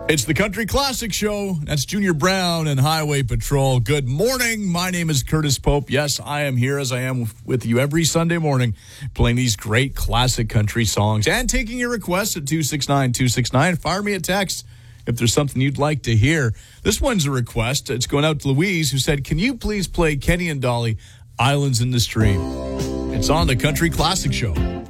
It's the Country Classic Show. That's Junior Brown and Highway Patrol. Good morning. My name is Curtis Pope. Yes, I am here as I am with you every Sunday morning, playing these great classic country songs and taking your requests at 269-269. Fire me a text if there's something you'd like to hear. This one's a request. It's going out to Louise, who said, can you please play Kenny and Dolly, Islands in the Stream? It's on the Country Classic Show.